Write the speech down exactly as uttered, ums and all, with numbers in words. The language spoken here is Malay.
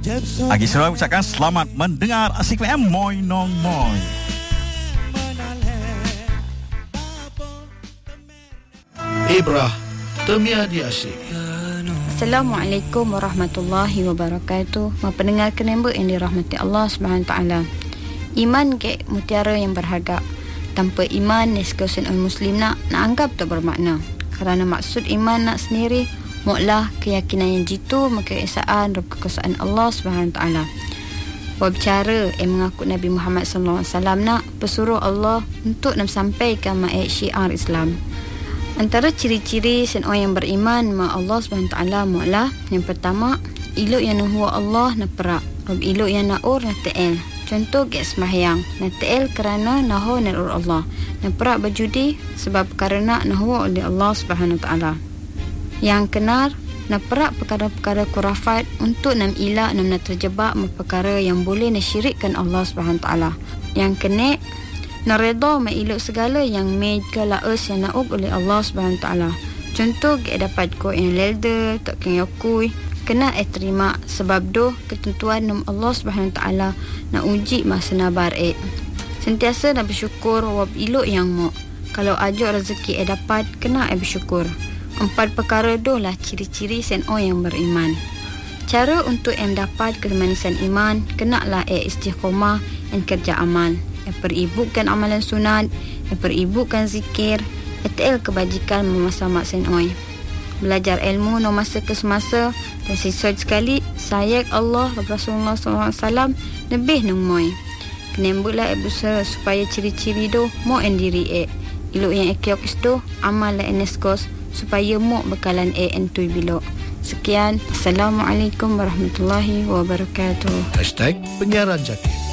Agi Sarawak ucapkan selamat mendengar Asik F M Moi Nong Moi. Ibrah Temia di Asyik. Assalamualaikum warahmatullahi wabarakatuh. Ma pendengar kenemba yang dirahmati Allah Subhanahu taala. Iman ke mutiara yang berharga. Tanpa iman nesgosen orang muslim nak nak anggap tak bermakna. Kerana maksud iman nak sendiri mu'lah keyakinan yang jitu mengkeesaan dan kekuasaan Allah Subhanahu taala. Berbicara yang mengaku Nabi Muhammad sallallahu alaihi wasallam nak pesuruh Allah untuk nak sampaikan ma'id syiar Islam. Antara ciri-ciri seorang yang beriman ma Allah subhanahu wa taala mu'lah. Yang pertama, ilok yang huwa Allah na perak. Rob ilok yang naur na ta'el. Contoh ke sembahyang. Na ta'el kerana nahu na ur Allah. Na perak berjudi sebab kerana nahu oleh Allah subhanahu wa taala. Yang kenar, na perak perkara-perkara kurafat untuk nam ilak nam na terjebak perkara yang boleh na syirikkan Allah subhanahu wa taala. Yang kenek, nak reda mailuk segala yang made ke laus yang nauk oleh Allah Subhanahu taala. Contoh ke dapat ko yang lelda tak kena yakui kena eh terima sebab doh ketentuan nam Allah Subhanahu taala nak uji masa nabar eh. Sentiasa nak bersyukur wab iluk yang mu. Kalau ajak rezeki eh dapat kena eh bersyukur. Empat perkara doh lah ciri-ciri sen orang yang beriman. Cara untuk em dapat kemanisan iman kena lah eh istiqomah dan kerja amal. Yang peribukan amalan sunat, yang peribukan zikir, etel kebajikan memasa maksen oi. Belajar ilmu no masa ke semasa dan sesuai sekali sayang Allah Rasulullah sallallahu alaihi wasallam lebih nang moi. Kenembula berusaha supaya ciri-ciri do mo endiri e. Ilok yang ekiokis do amal la eneskos supaya mo bekalan e entui bilok. Sekian, Assalamualaikum warahmatullahi wabarakatuh. Hashtag Penyiaran Jaki.